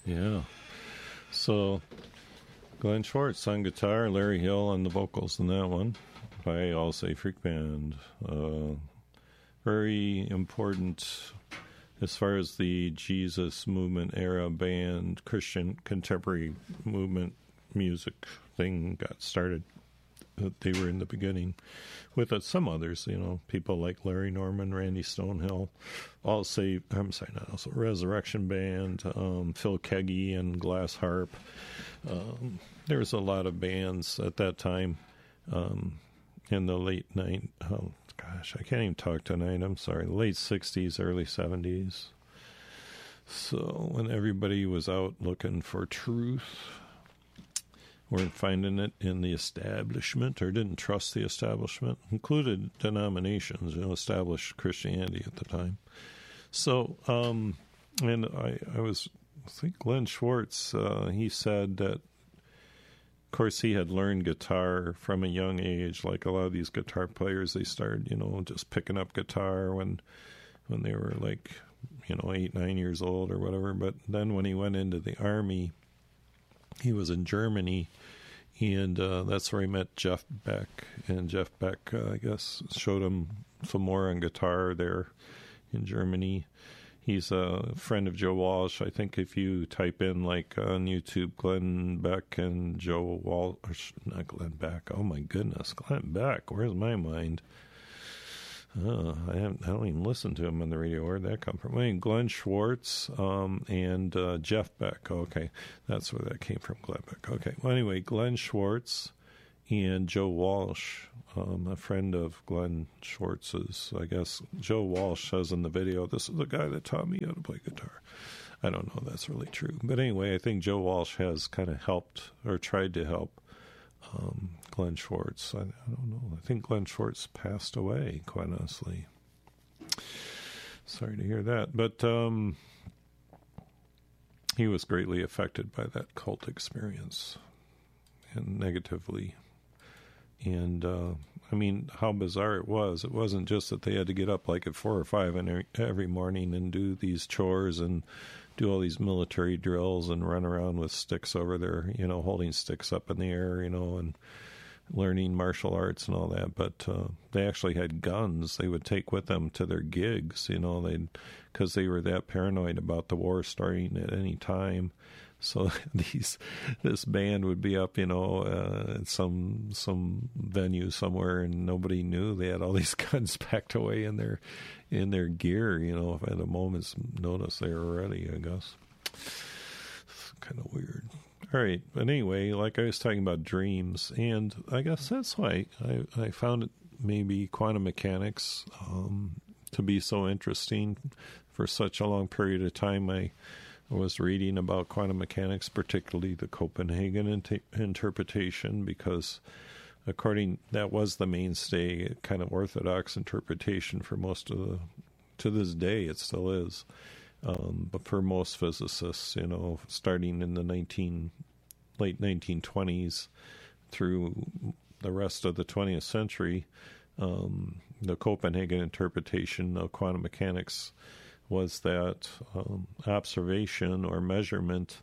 Yeah. So Glenn Schwartz on guitar, Larry Hill on the vocals in that one by All Say Freak Band. Very important as far as the Jesus movement era band, Christian contemporary movement music thing got started. They were in the beginning with some others, people like Larry Norman, Randy Stonehill, Resurrection Band, Phil Keggy and Glass Harp. There was a lot of bands at that time in the late I can't even talk tonight. I'm sorry. Late 60s, early 70s. So when everybody was out looking for truth, weren't finding it in the establishment or didn't trust the establishment, included denominations, established Christianity at the time. So, and I think Glenn Schwartz, he said that, of course, he had learned guitar from a young age. Like a lot of these guitar players, they started, just picking up guitar when they were like, 8, 9 years old or whatever. But then when he went into the Army, he was in Germany, and that's where he met Jeff Beck. And Jeff Beck, I guess, showed him some more on guitar there in Germany. He's a friend of Joe Walsh. I think if you type in, like, on YouTube, Glenn Beck and Joe Walsh, not Glenn Beck, oh my goodness, Glenn Beck, where's my mind? I don't even listen to him on the radio. Where'd that come from? Glenn Schwartz and Jeff Beck. Okay, that's where that came from, Glenn Beck. Okay, well, anyway, Glenn Schwartz and Joe Walsh, a friend of Glenn Schwartz's, I guess. Joe Walsh says in the video, "This is the guy that taught me how to play guitar." I don't know if that's really true. But anyway, I think Joe Walsh has kind of helped or tried to help Glenn Schwartz. I don't know. I think Glenn Schwartz passed away, quite honestly. Sorry to hear that. But he was greatly affected by that cult experience, and negatively. And, how bizarre it was. It wasn't just that they had to get up like at 4 or 5 every morning and do these chores and do all these military drills and run around with sticks over there, holding sticks up in the air, and learning martial arts and all that. But they actually had guns they would take with them to their gigs, because they were that paranoid about the war starting at any time. So this band would be up, at some venue somewhere, and nobody knew. They had all these guns packed away in their gear. If at a moment's notice they were ready, I guess. It's kind of weird. All right, but anyway, like I was talking about dreams, and I guess that's why I found it, maybe quantum mechanics to be so interesting for such a long period of time. I was reading about quantum mechanics, particularly the Copenhagen interpretation, because that was the mainstay, kind of orthodox interpretation for to this day, it still is. But for most physicists, starting in the late 1920s through the rest of the 20th century, the Copenhagen interpretation of quantum mechanics was that observation or measurement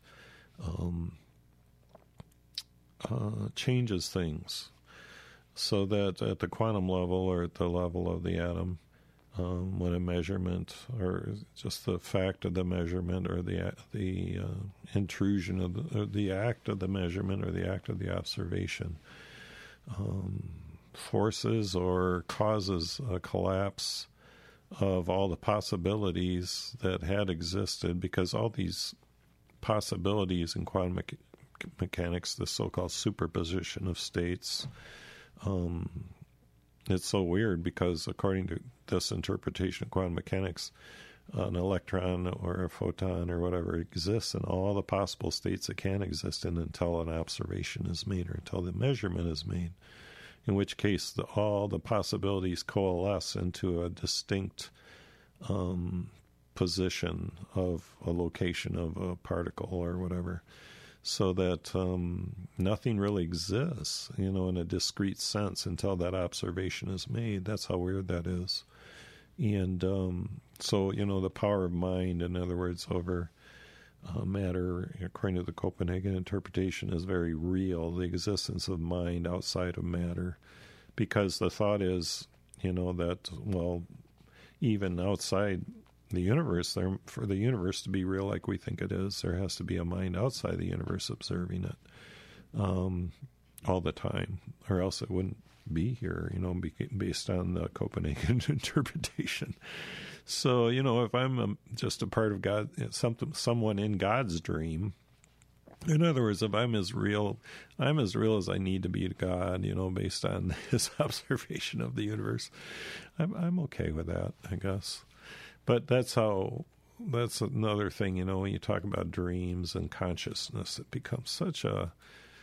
changes things, so that at the quantum level or at the level of the atom, when a measurement or just the fact of the measurement or the intrusion of the act of the measurement or the act of the observation forces or causes a collapse of all the possibilities that had existed, because all these possibilities in quantum mechanics, the so-called superposition of states, it's so weird because according to this interpretation of quantum mechanics, an electron or a photon or whatever exists in all the possible states it can exist in until an observation is made or until the measurement is made, in which case all the possibilities coalesce into a distinct position of a location of a particle or whatever, so that nothing really exists, in a discrete sense until that observation is made. That's how weird that is. And so, the power of mind, in other words, over matter, according to the Copenhagen interpretation, is very real, the existence of mind outside of matter, because the thought is, that, well, even outside the universe, for the universe to be real like we think it is, there has to be a mind outside the universe observing it all the time, or else it wouldn't be here, based on the Copenhagen interpretation. So, if I'm just a part of God, someone in God's dream, in other words, if I'm as real as I need to be to God, based on his observation of the universe, I'm okay with that, I guess. But that's another thing, when you talk about dreams and consciousness, it becomes such a,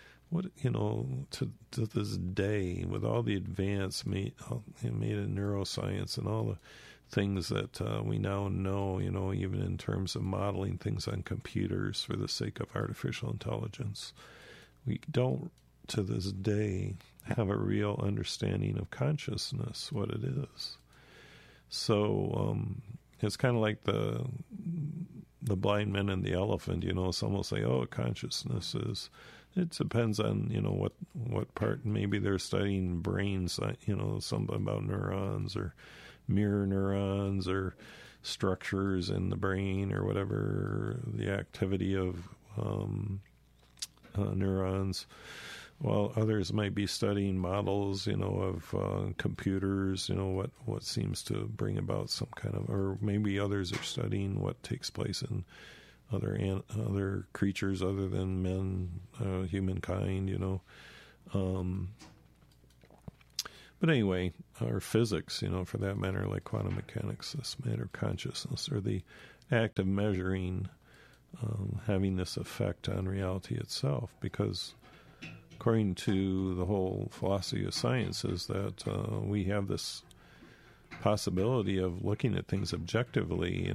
to this day, with all the advance made in neuroscience and all the things that we now know, even in terms of modeling things on computers for the sake of artificial intelligence, we don't, to this day, have a real understanding of consciousness, what it is. So it's kind of like the blind man and the elephant, some will say, consciousness is, it depends on, what part. Maybe they're studying brains, something about neurons or mirror neurons or structures in the brain or whatever, the activity of neurons, while others might be studying models, of computers, what seems to bring about some kind of, or maybe others are studying what takes place in other creatures other than men, humankind, But anyway, or physics, for that matter, like quantum mechanics, this matter of consciousness, or the act of measuring, having this effect on reality itself, because according to the whole philosophy of science is that we have this possibility of looking at things objectively,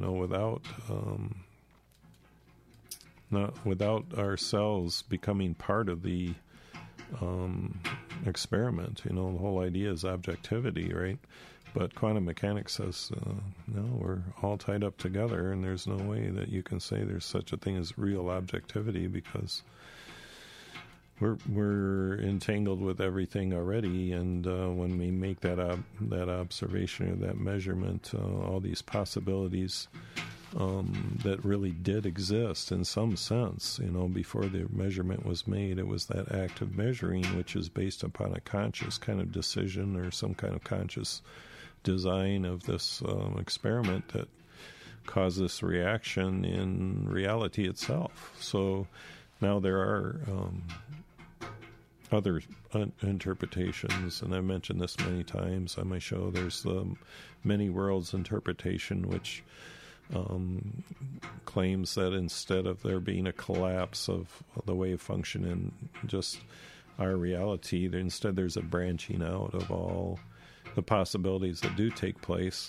without ourselves becoming part of the experiment. The whole idea is objectivity, right? But quantum mechanics says, no, we're all tied up together, and there's no way that you can say there's such a thing as real objectivity, because we're entangled with everything already, and when we make that observation or that measurement, all these possibilities that really did exist in some sense, before the measurement was made. It was that act of measuring, which is based upon a conscious kind of decision or some kind of conscious design of this experiment that caused this reaction in reality itself. So now there are other interpretations, and I've mentioned this many times on my show. There's the many worlds interpretation, which claims that instead of there being a collapse of the wave function in just our reality, instead there's a branching out of all the possibilities that do take place,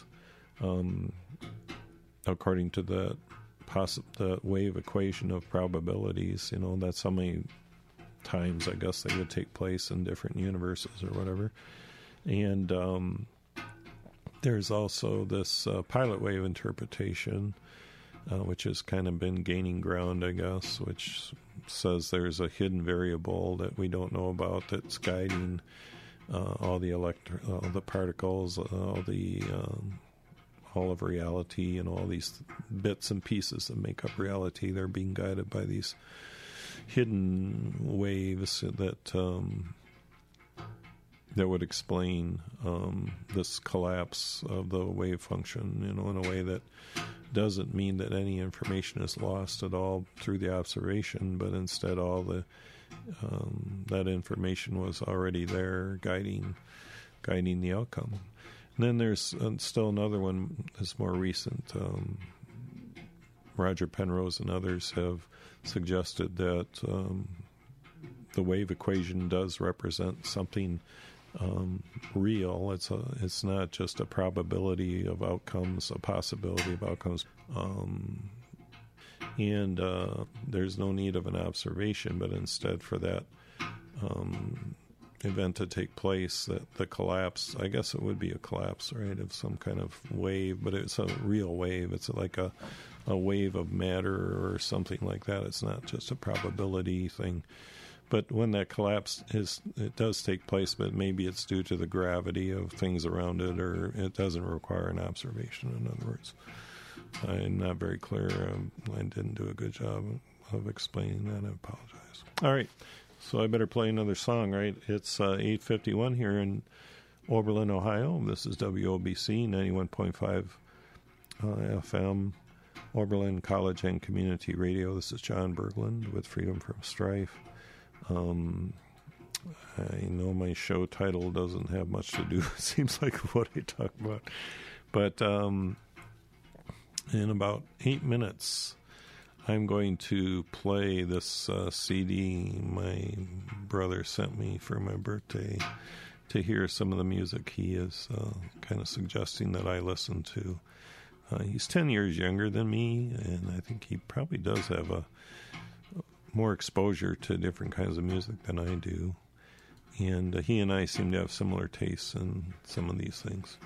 according to the wave equation of probabilities. That's how many times, I guess, they would take place in different universes or whatever. And there's also this pilot wave interpretation, which has kind of been gaining ground, I guess, which says there's a hidden variable that we don't know about that's guiding all the particles, all of reality, and all these bits and pieces that make up reality. They're being guided by these hidden waves that would explain this collapse of the wave function, in a way that doesn't mean that any information is lost at all through the observation, but instead all that information was already there guiding the outcome. And then there's still another one that's more recent. Roger Penrose and others have suggested that the wave equation does represent something real. It's not just a probability of outcomes, a possibility of outcomes, and there's no need of an observation, but instead for that event to take place, that the collapse, I guess it would be a collapse, right, of some kind of wave, but it's a real wave. It's like a wave of matter or something like that. It's not just a probability thing. But when that collapse it does take place, but maybe it's due to the gravity of things around it, or it doesn't require an observation, in other words. I'm not very clear. I didn't do a good job of explaining that. I apologize. All right. So I better play another song, right? It's 8:51 here in Oberlin, Ohio. This is WOBC 91.5 FM, Oberlin College and Community Radio. This is John Berglund with Freedom from Strife. I know my show title doesn't have much to do, it seems like, what I talk about. But in about 8 minutes, I'm going to play this CD my brother sent me for my birthday to hear some of the music he is kind of suggesting that I listen to. He's 10 years younger than me, and I think he probably does have a more exposure to different kinds of music than I do. And he and I seem to have similar tastes in some of these things.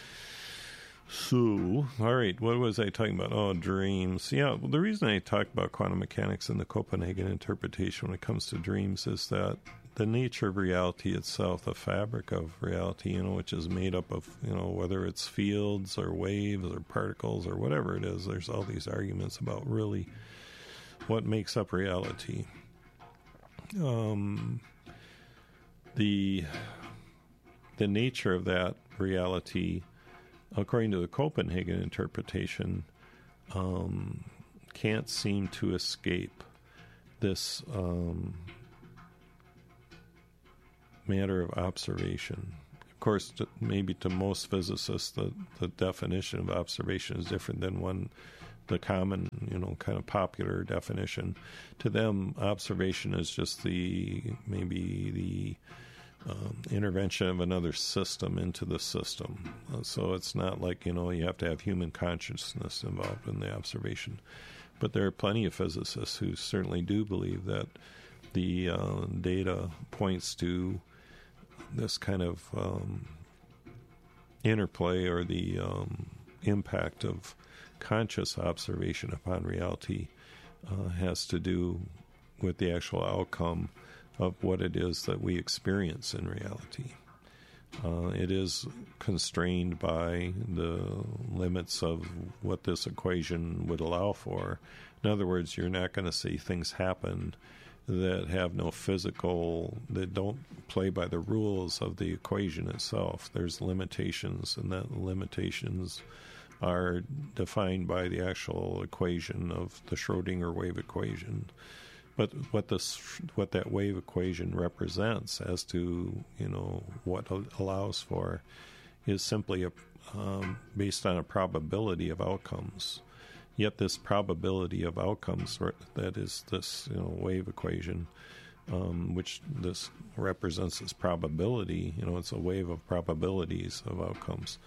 So, all right, what was I talking about? Oh, dreams. Yeah, well, the reason I talk about quantum mechanics and the Copenhagen interpretation when it comes to dreams is that the nature of reality itself, the fabric of reality, which is made up of, whether it's fields or waves or particles or whatever it is, there's all these arguments about really what makes up reality. The nature of that reality, according to the Copenhagen interpretation, can't seem to escape this matter of observation. Of course, maybe to most physicists, the definition of observation is different than the common, kind of popular definition. To them, observation is just maybe the intervention of another system into the system. So it's not like, you have to have human consciousness involved in the observation. But there are plenty of physicists who certainly do believe that the data points to this kind of interplay or the impact of conscious observation upon reality has to do with the actual outcome of what it is that we experience in reality. It is constrained by the limits of what this equation would allow for. In other words, you're not going to see things happen that have no physical, that don't play by the rules of the equation itself. There's limitations, and that limitations are defined by the actual equation of the Schrodinger wave equation. But what that wave equation represents as to, what allows for is simply based on a probability of outcomes. Yet this probability of outcomes, that is this wave equation, which this represents as probability, it's a wave of probabilities of outcomes.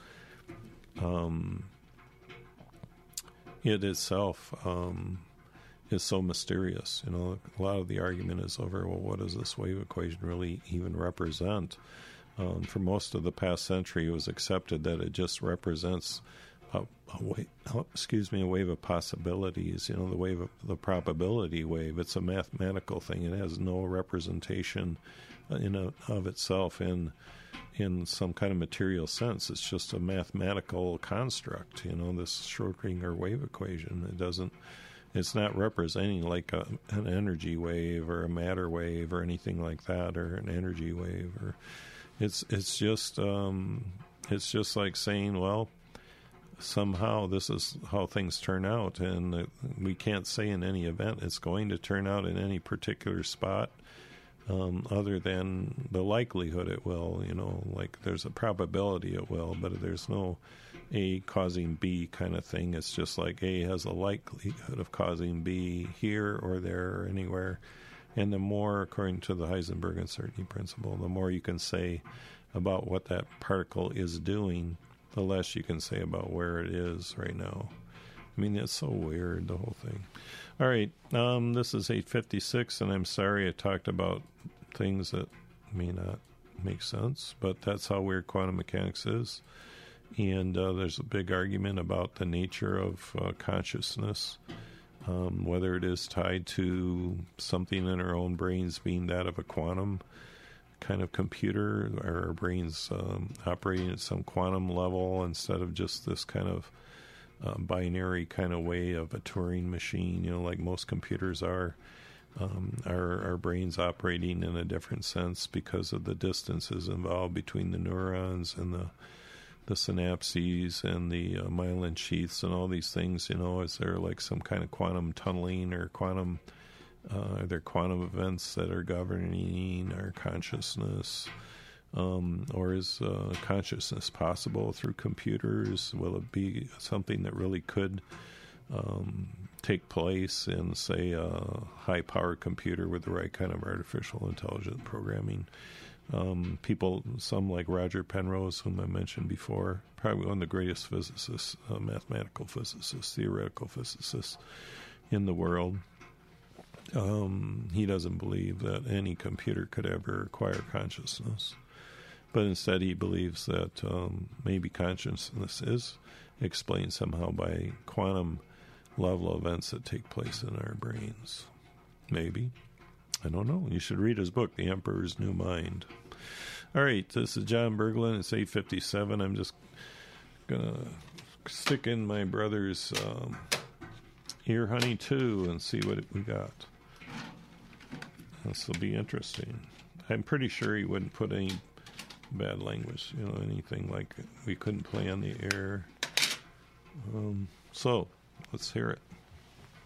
It itself is so mysterious. A lot of the argument is over, well, what does this wave equation really even represent? For most of the past century, it was accepted that it just represents a wave of possibilities, the probability wave. It's a mathematical thing. It has no representation of itself in some kind of material sense. It's just a mathematical construct, this Schrodinger wave equation. It's not representing like an energy wave or a matter wave or anything like that, or an energy wave, or it's just like saying, well, somehow this is how things turn out, and we can't say in any event it's going to turn out in any particular spot, other than the likelihood it will. Like there's a probability it will, but there's no A causing B kind of thing. It's just like A has a likelihood of causing B here or there or anywhere. And the more, according to the Heisenberg uncertainty principle, the more you can say about what that particle is doing, the less you can say about where it is right now. I mean, it's so weird, the whole thing. All right, this is 8:56, and I'm sorry I talked about things that may not makes sense, but that's how weird quantum mechanics is. And there's a big argument about the nature of consciousness, whether it is tied to something in our own brains being that of a quantum kind of computer, or our brains operating at some quantum level instead of just this kind of binary kind of way of a Turing machine, like most computers are. Our brains operating in a different sense because of the distances involved between the neurons and the synapses and the myelin sheaths and all these things. Is there like some kind of quantum tunneling or quantum? Are there quantum events that are governing our consciousness? Or is consciousness possible through computers? Will it be something that really could take place in, say, a high-powered computer with the right kind of artificial intelligence programming? People, some like Roger Penrose, whom I mentioned before, probably one of the greatest physicists, mathematical physicists, theoretical physicists in the world. He doesn't believe that any computer could ever acquire consciousness, but instead he believes that maybe consciousness is explained somehow by quantum level events that take place in our brains. Maybe. I don't know. You should read his book, The Emperor's New Mind. All right, this is John Berglund. It's 8:57. I'm just going to stick in my brother's ear honey, too, and see what we got. This will be interesting. I'm pretty sure he wouldn't put any bad language, anything like we couldn't play on the air. So, let's hear it.